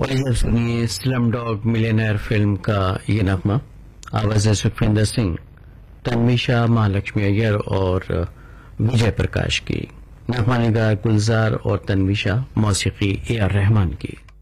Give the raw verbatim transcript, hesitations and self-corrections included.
और इधर सुनिए स्लम डॉग मिलियनेयर फिल्म का ये नगमा। आवाज है सुखविंदर सिंह, तन्विशा, महालक्ष्मी अय्यर और विजय प्रकाश की। नगमा निगार गुलजार और तन्विशा, मौसीकी ए आर रहमान की।